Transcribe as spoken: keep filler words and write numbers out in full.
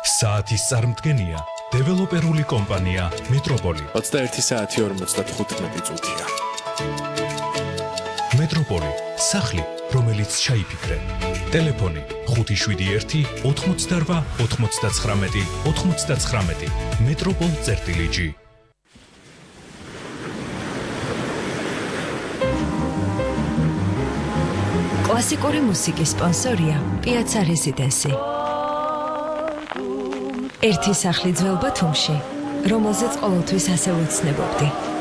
საათის წარმდგენია დეველოპერული კომპანია მეტროპოლი. ოცდაერთი საათი ორმოცდახუთი წუთია. მეტროპოლი, სახლი, რომელიც ჩაიფიქრე. ტელეფონი ხუთი შვიდი ერთი ოთხმოცდაოთხ ოთხმოცდათხრამეტი ოთხმოცდათხრამეტი. მეტროპოლ წერტილი ჯი. კლასიკური მუსიკის სპონსორია პიაცა რეზიდენსი. ერთი სახლი ძველ ბათუმში, რომელზეც ყოველთვის ასე ვეცნებობდი.